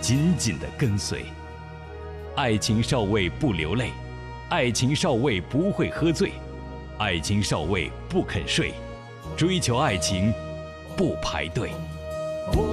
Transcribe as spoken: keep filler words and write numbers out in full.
紧紧地跟随。爱情少尉不流泪，爱情少尉不会喝醉，爱情少尉不肯睡，追求爱情不排队。